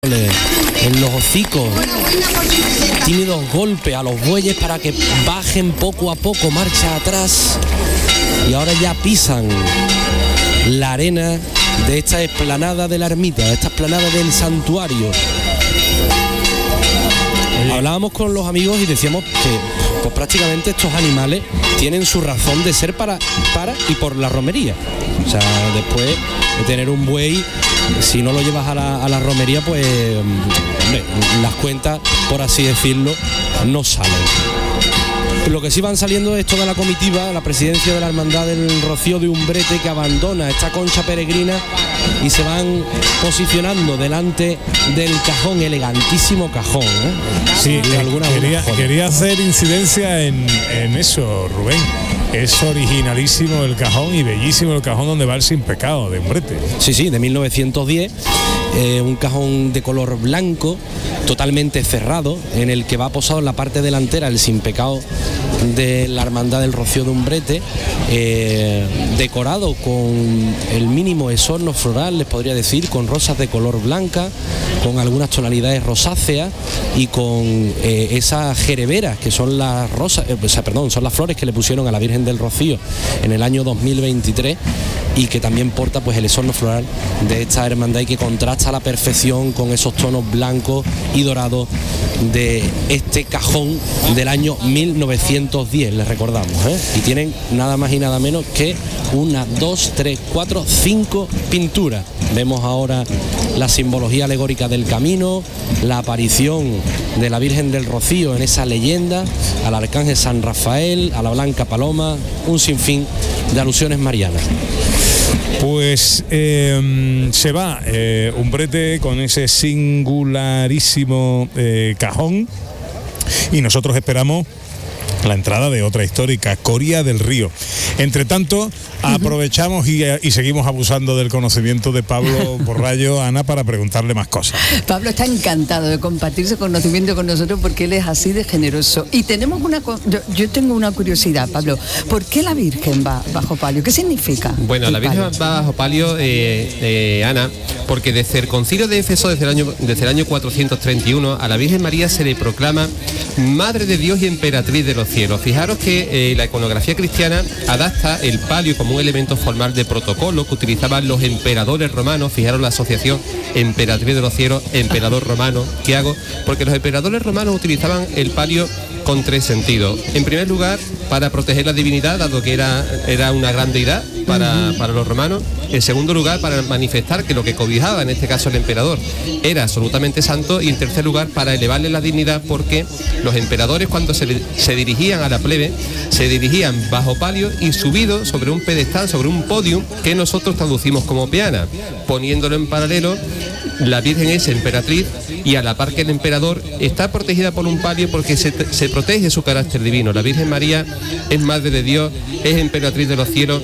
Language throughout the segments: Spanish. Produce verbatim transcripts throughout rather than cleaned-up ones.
en los hocicos, tímidos golpes a los bueyes para que bajen poco a poco, marcha atrás, y ahora ya pisan la arena de esta explanada de la ermita, de esta explanada del santuario. Oye. Hablábamos con los amigos y decíamos que pues prácticamente estos animales tienen su razón de ser para, para y por la romería. O sea, después de tener un buey, si no lo llevas a la, a la romería, pues hombre, las cuentas, por así decirlo, no salen. Lo que sí van saliendo es toda la comitiva, la presidencia de la Hermandad del Rocío de Umbrete, que abandona esta concha peregrina y se van posicionando delante del cajón, elegantísimo cajón, ¿eh? Sí, de alguna quería, quería hacer incidencia en, en eso, Rubén. Es originalísimo el cajón y bellísimo el cajón donde va el Sin Pecado de Umbrete. Sí, sí, de mil novecientos diez, eh, un cajón de color blanco, totalmente cerrado, en el que va posado en la parte delantera el Sin Pecado de la Hermandad del Rocío de Umbrete, eh, decorado con el mínimo exorno floral, les podría decir, con rosas de color blanca, con algunas tonalidades rosáceas y con eh, esas jereveras que son las rosas, eh, o sea, perdón, son las flores que le pusieron a la Virgen del Rocío en el año dos mil veintitrés, y que también porta pues el exorno floral de esta hermandad y que contrasta a la perfección con esos tonos blancos y dorados de este cajón del año mil novecientos diez, les recordamos, ¿eh? Y tienen nada más y nada menos que una, dos, tres, cuatro, cinco pinturas. Vemos ahora la simbología alegórica del camino, la aparición de la Virgen del Rocío en esa leyenda, al Arcángel San Rafael, a la Blanca Paloma, un sinfín de alusiones marianas. Pues eh, se va eh, Umbrete con ese singularísimo eh, cajón, y nosotros esperamos la entrada de otra histórica, Coria del Río. Entre tanto, aprovechamos y, y seguimos abusando del conocimiento de Pablo Borrallo, Ana, para preguntarle más cosas. Pablo está encantado de compartir su conocimiento con nosotros porque él es así de generoso. Y tenemos una... Yo, yo tengo una curiosidad, Pablo. ¿Por qué la Virgen va bajo palio? ¿Qué significa? Bueno, la Virgen palio? va bajo palio, eh, eh, Ana, porque desde el Concilio de Éfeso, desde el, año, desde el año cuatrocientos treinta y uno, a la Virgen María se le proclama Madre de Dios y Emperatriz de los cielos. Fijaros que eh, la iconografía cristiana adapta el palio como un elemento formal de protocolo que utilizaban los emperadores romanos. Fijaros la asociación Emperatriz de los cielos, emperador romano. ¿Qué hago? Porque los emperadores romanos utilizaban el palio con tres sentidos. En primer lugar, para proteger la divinidad, dado que era, era una gran deidad para, para los romanos. En segundo lugar, para manifestar que lo que cobijaba, en este caso el emperador, era absolutamente santo. Y en tercer lugar, para elevarle la dignidad, porque los emperadores, cuando se, se dirigían a la plebe, se dirigían bajo palio y subido sobre un pedestal, sobre un podium, que nosotros traducimos como peana. Poniéndolo en paralelo, la Virgen es emperatriz, y a la par que el emperador está protegida por un palio porque se, se protege su carácter divino. La Virgen María es Madre de Dios, es emperatriz de los cielos.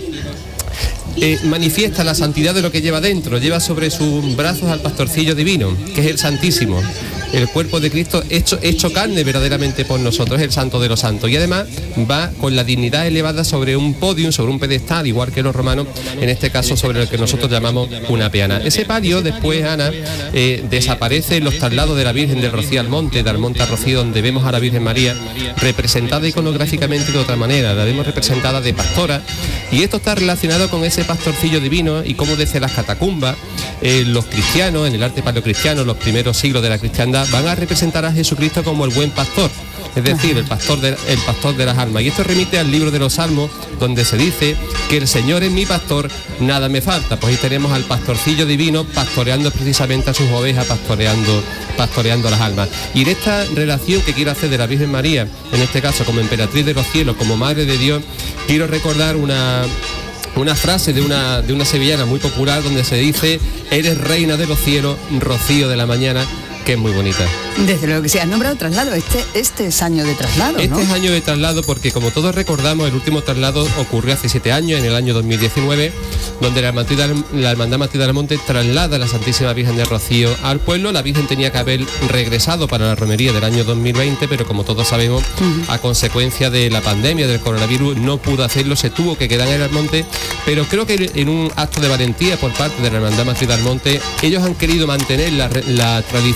Eh, manifiesta la santidad de lo que lleva dentro, lleva sobre sus brazos al pastorcillo divino, que es el Santísimo, el cuerpo de Cristo hecho, hecho carne verdaderamente por nosotros, es el Santo de los Santos, y además va con la dignidad elevada sobre un podium, sobre un pedestal, igual que los romanos, en este caso sobre el que nosotros llamamos una peana. Ese palio después, Ana, eh, desaparece en los traslados de la Virgen del Rocío al monte, del monte a Rocío, donde vemos a la Virgen María representada iconográficamente de otra manera, la vemos representada de pastora, y esto está relacionado con ese pastorcillo divino y cómo desde las catacumbas eh, los cristianos, en el arte paleocristiano, los primeros siglos de la cristiandad, van a representar a Jesucristo como el buen pastor, es decir, el pastor de, el pastor de las almas. Y esto remite al libro de los Salmos, donde se dice que el Señor es mi pastor, nada me falta. Pues ahí tenemos al pastorcillo divino pastoreando precisamente a sus ovejas, pastoreando, pastoreando las almas. Y en esta relación que quiero hacer de la Virgen María, en este caso como emperatriz de los cielos, como Madre de Dios, quiero recordar una... una frase de una, de una sevillana muy popular, donde se dice: eres reina de los cielos, rocío de la mañana, que es muy bonita. Desde luego que sí, has nombrado traslado, este, este es año de traslado, Este ¿no? es año de traslado porque, como todos recordamos, el último traslado ocurrió hace siete años, en el año dos mil diecinueve, donde la Hermandad, la Hermandad Matriz del Monte traslada a la Santísima Virgen de Rocío al pueblo. La Virgen tenía que haber regresado para la romería del año dos mil veinte, pero como todos sabemos, uh-huh. a consecuencia de la pandemia, del coronavirus, no pudo hacerlo, se tuvo que quedar en el monte, pero creo que en un acto de valentía por parte de la Hermandad Matriz del Monte, ellos han querido mantener la, la tradición